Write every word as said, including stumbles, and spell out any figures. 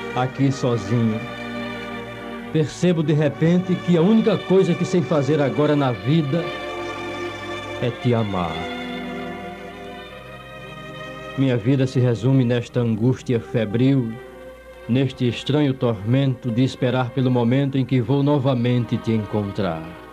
aqui sozinho. Percebo de repente que a única coisa que sei fazer agora na vida é te amar. Minha vida se resume nesta angústia febril, neste estranho tormento de esperar pelo momento em que vou novamente te encontrar.